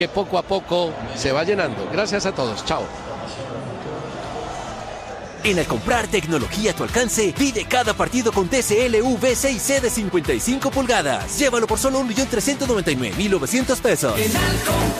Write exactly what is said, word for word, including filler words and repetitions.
que poco a poco se va llenando. Gracias a todos. Chao. En al comprar tecnología a tu alcance, pide cada partido con T C L V seis C de cincuenta y cinco pulgadas. Llévalo por solo un millón trescientos noventa y nueve mil novecientos pesos.